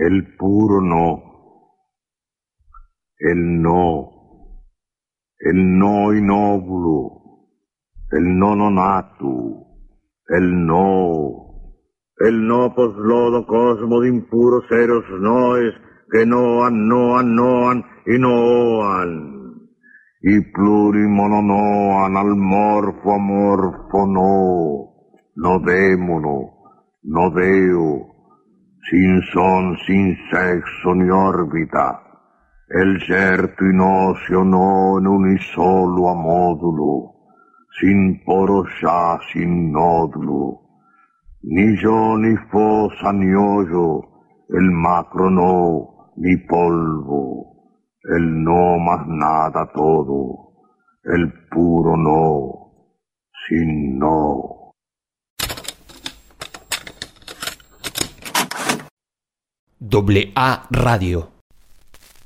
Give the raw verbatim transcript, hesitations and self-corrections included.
el puro no, el no, el no innovulo, el no nonato, el no, el no poslodo cosmo de impuros seros noes que noan, noan, noan y noan, y plurimononoan al morfo amorfo no, no démono, no deo, sin son, sin sexo ni órbita, el certo in ocio no en unisolo a módulo, sin poro ya, sin nódulo, ni yo ni fosa ni hoyo, el macro no, ni polvo, el no más nada todo, el puro no, sin no. Doble A Radio.